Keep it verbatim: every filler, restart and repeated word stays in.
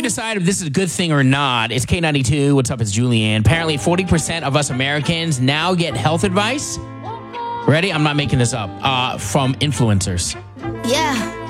you decide if this is a good thing or not. It's K ninety-two. What's up? It's Julianne. Apparently, forty percent of us Americans now get health advice. Ready? I'm not making this up. Uh, from influencers. Yeah.